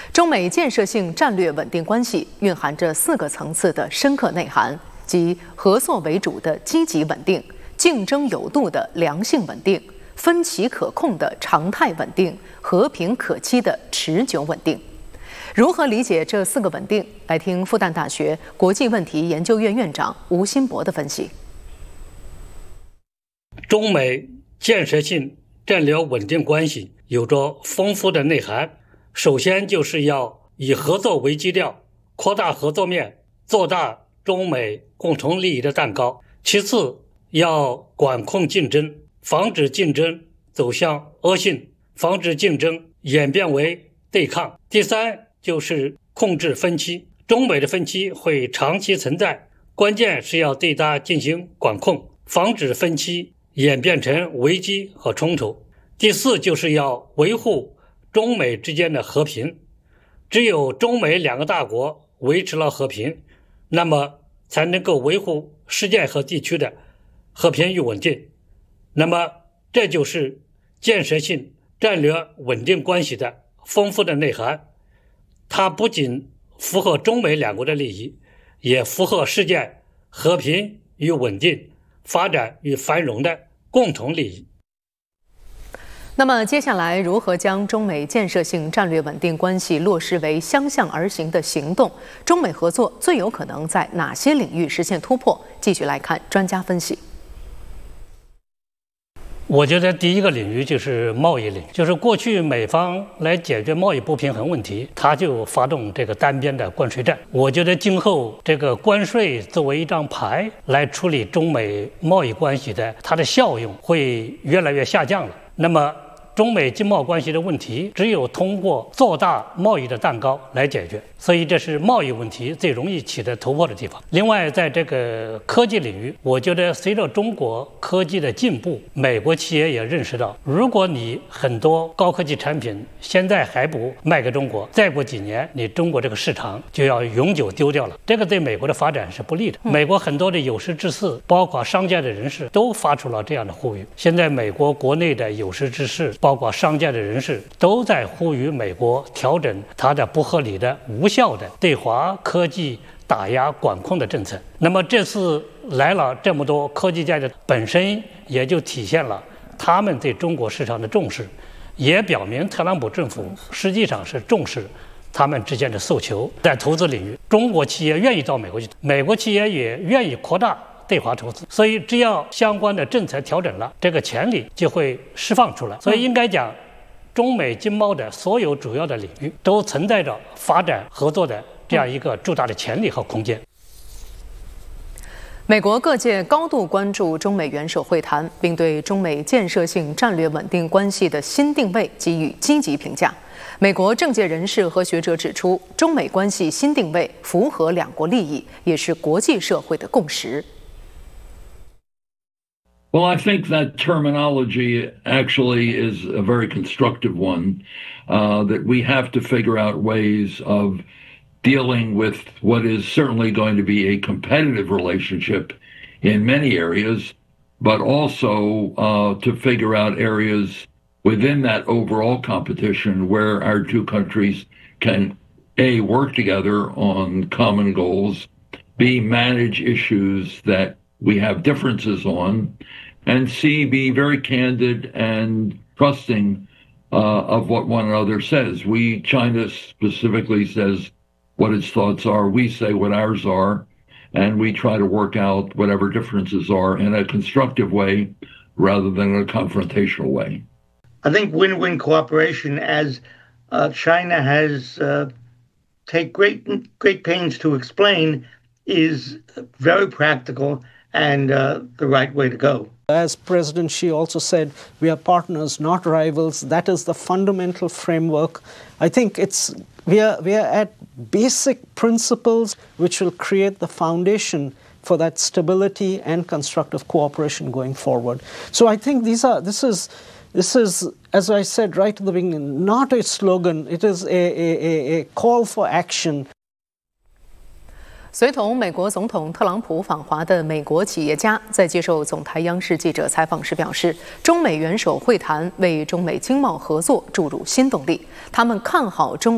中美建设性战略稳定关系蕴含着4个层次的深刻内涵，即合作为主的积极稳定、竞争有度的良性稳定、分歧可控的常态稳定、和平可期的持久稳定。如何理解这4个稳定？来听复旦大学国际问题研究院院长吴新博的分析。 中美建设性战略稳定关系有着丰富的内涵。首先就是要以合作为基调，扩大合作面，做大中美共同利益的蛋糕。其次，要管控竞争，防止竞争走向恶性，防止竞争演变为对抗。第三，就是控制分歧。中美的分歧会长期存在，关键是要对它进行管控，防止分歧演变成危机和冲突。第四，就是要维护中美之间的和平。只有中美2个大国维持了和平，那么才能够维护世界和地区的和平与稳定。那么这就是建设性战略稳定关系的丰富的内涵。它不仅符合中美2国的利益，也符合世界和平与稳定、发展与繁荣的共同利益。 那么接下来如何将中美建设性战略稳定关系落实为相向而行的行动？中美合作最有可能在哪些领域实现突破？继续来看专家分析。 我觉得第一个领域就是贸易领域，就是过去美方来解决贸易不平衡问题，他就发动这个单边的关税战。我觉得今后这个关税作为一张牌来处理中美贸易关系的，它的效用会越来越下降了。那么中美经贸关系的问题，只有通过做大贸易的蛋糕来解决，所以这是贸易问题最容易取得突破的地方。另外，在这个科技领域，我觉得随着中国科技的进步，美国企业也认识到，如果你很多高科技产品现在还不卖给中国，再过几年，你中国这个市场就要永久丢掉了。这个对美国的发展是不利的。美国很多的有识之士，包括商界的人士，都发出了这样的呼吁。现在美国国内的有识之士，包括商界的人士都在呼吁美国调整它的不合理的、无效的对华科技打压管控的政策。那么这次来了这么多科技界的，本身也就体现了他们对中国市场的重视，也表明特朗普政府实际上是重视他们之间的诉求。在投资领域，中国企业愿意到美国去，美国企业也愿意扩大对华投资，所以只要相关的政策调整了，这个潜力就会释放出来。所以应该讲，中美经贸的所有主要的领域都存在着发展合作的这样一个巨大的潜力和空间。 美国各界高度关注中美元首会谈，并对中美建设性战略稳定关系的新定位给予积极评价。美国政界人士和学者指出，中美关系新定位符合2国利益，也是国际社会的共识。 Well, I think that terminology actually is a very constructive one, that we have to figure out ways of dealing with what is certainly going to be a competitive relationship in many areas, but also to figure out areas within that overall competition where our two countries can, A, work together on common goals, B, manage issues that we have differences on, and C, be very candid and trusting of what one another says. China specifically says what its thoughts are. We say what ours are, and we try to work out whatever differences are in a constructive way rather than in a confrontational way. I think win-win cooperation, as China has take great pains to explain, is very practical and the right way to go. As President Xi also said, we are partners, not rivals. That is the fundamental framework. I think we are at basic principles which will create the foundation for that stability and constructive cooperation going forward. So I think this is, as I said right at the beginning, not a slogan. It is a call for action. 随同美国总统特朗普访华的美国企业家在接受总台央视记者采访时表示，中美元首会谈为中美经贸合作注入新动力，他们看好中